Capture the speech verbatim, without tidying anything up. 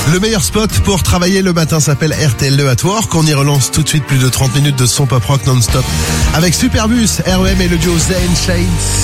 Le meilleur spot pour travailler le matin s'appelle R T L E at Work. On y relance tout de suite plus de trente minutes de son pop rock non-stop avec Superbus, R E M et le duo Zayn Shades.